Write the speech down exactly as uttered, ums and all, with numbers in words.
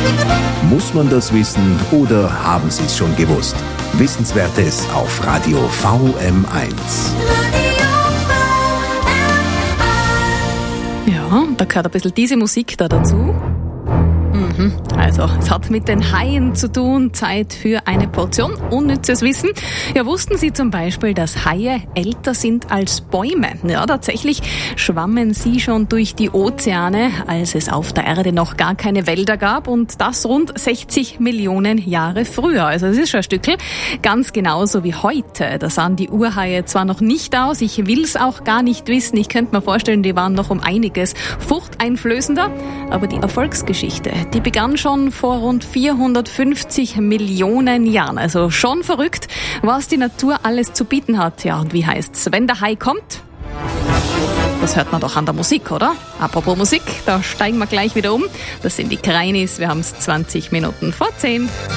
Muss man das wissen oder haben Sie es schon gewusst? Wissenswertes auf Radio V M eins. Ja, da gehört ein bisschen diese Musik da dazu. Mhm. Also, es hat mit den Haien zu tun. Zeit für eine Portion unnützes Wissen. Ja, wussten Sie zum Beispiel, dass Haie älter sind als Bäume? Ja, tatsächlich schwammen sie schon durch die Ozeane, als es auf der Erde noch gar keine Wälder gab, und das rund sechzig Millionen Jahre früher. Also, das ist schon ein Stückel. Ganz genauso wie heute. Da sahen die Urhaie zwar noch nicht aus, ich will's auch gar nicht wissen. Ich könnte mir vorstellen, die waren noch um einiges furchteinflößender. Aber die Erfolgsgeschichte, die begann schon vor rund vierhundertfünfzig Millionen Jahren. Also schon verrückt, was die Natur alles zu bieten hat. Ja, und wie heißt's, wenn der Hai kommt? Das hört man doch an der Musik, oder? Apropos Musik, da steigen wir gleich wieder um. Das sind die Kreinis. Wir haben's zwanzig Minuten vor zehn.